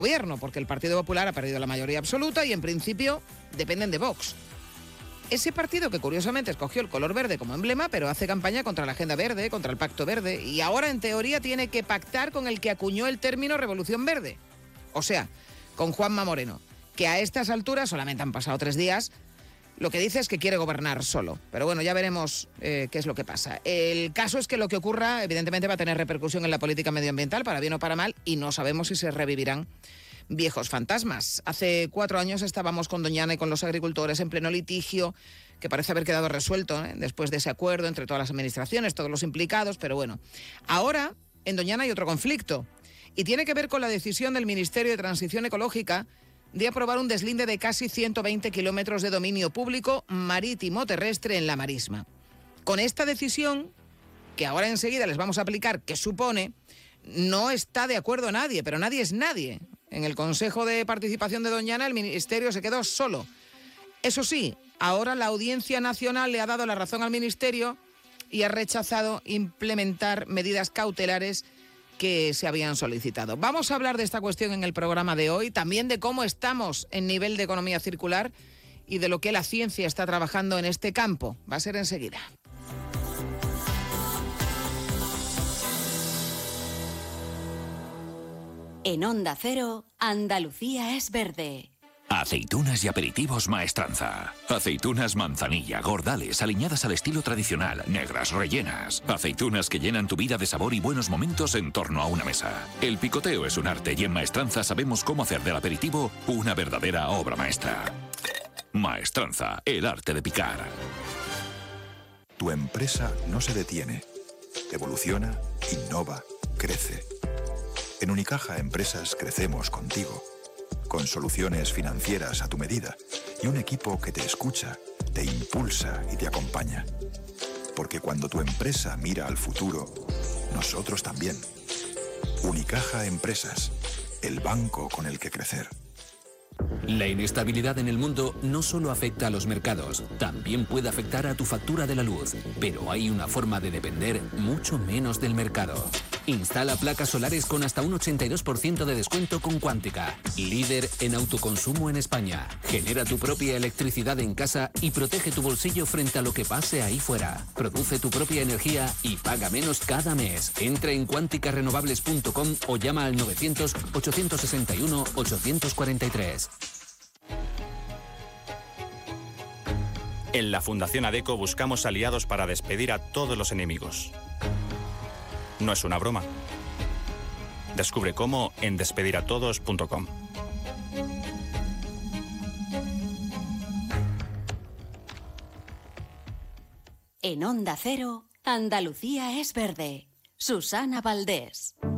gobierno, porque el Partido Popular ha perdido la mayoría absoluta y en principio dependen de Vox. Ese partido que curiosamente escogió el color verde como emblema, pero hace campaña contra la Agenda Verde, contra el Pacto Verde, y ahora en teoría tiene que pactar con el que acuñó el término Revolución Verde. O sea, con Juanma Moreno, que a estas alturas, solamente han pasado 3 días, lo que dice es que quiere gobernar solo. Pero bueno, ya veremos qué es lo que pasa. El caso es que lo que ocurra, evidentemente, va a tener repercusión en la política medioambiental, para bien o para mal, y no sabemos si se revivirán viejos fantasmas. Hace 4 años estábamos con Doñana y con los agricultores en pleno litigio, que parece haber quedado resuelto, después de ese acuerdo entre todas las administraciones, todos los implicados, pero bueno. Ahora, en Doñana hay otro conflicto, y tiene que ver con la decisión del Ministerio de Transición Ecológica de aprobar un deslinde de casi 120 kilómetros de dominio público marítimo-terrestre en la Marisma. Con esta decisión, que ahora enseguida les vamos a aplicar, ¿qué supone? No está de acuerdo nadie, pero nadie es nadie. En el Consejo de Participación de Doñana el Ministerio se quedó solo. Eso sí, ahora la Audiencia Nacional le ha dado la razón al Ministerio y ha rechazado implementar medidas cautelares que se habían solicitado. Vamos a hablar de esta cuestión en el programa de hoy, también de cómo estamos en nivel de economía circular y de lo que la ciencia está trabajando en este campo. Va a ser enseguida. En Onda Cero, Andalucía es verde. Aceitunas y aperitivos Maestranza. Aceitunas manzanilla, gordales, aliñadas al estilo tradicional, negras, rellenas. Aceitunas que llenan tu vida de sabor y buenos momentos en torno a una mesa. El picoteo es un arte y en Maestranza sabemos cómo hacer del aperitivo una verdadera obra maestra. Maestranza, el arte de picar. Tu empresa no se detiene. Evoluciona, innova, crece. En Unicaja Empresas crecemos contigo. Con soluciones financieras a tu medida y un equipo que te escucha, te impulsa y te acompaña. Porque cuando tu empresa mira al futuro, nosotros también. Unicaja Empresas, el banco con el que crecer. La inestabilidad en el mundo no solo afecta a los mercados, también puede afectar a tu factura de la luz. Pero hay una forma de depender mucho menos del mercado. Instala placas solares con hasta un 82% de descuento con Cuántica, líder en autoconsumo en España. Genera tu propia electricidad en casa y protege tu bolsillo frente a lo que pase ahí fuera. Produce tu propia energía y paga menos cada mes. Entra en cuanticarenovables.com o llama al 900-861-843. En la Fundación ADECO buscamos aliados para despedir a todos los enemigos. No es una broma. Descubre cómo en despediratodos.com. En Onda Cero, Andalucía es verde. Susana Valdés.